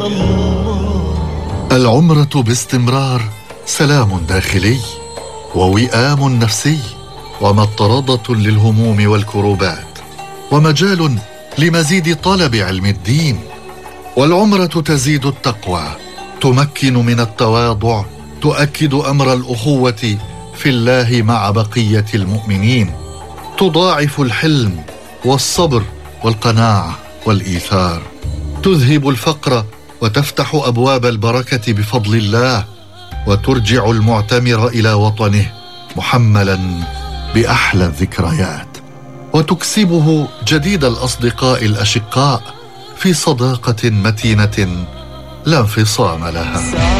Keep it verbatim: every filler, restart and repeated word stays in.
العمرة باستمرار سلام داخلي ووئام نفسي ومطردة للهموم والكروبات ومجال لمزيد طلب علم الدين. والعمرة تزيد التقوى، تمكن من التواضع، تؤكد أمر الأخوة في الله مع بقية المؤمنين، تضاعف الحلم والصبر والقناعة والإيثار، تذهب الفقر وتفتح أبواب البركة بفضل الله، وترجع المعتمر إلى وطنه محملا بأحلى الذكريات، وتكسبه جديد الأصدقاء الأشقاء في صداقة متينة لا انفصام لها.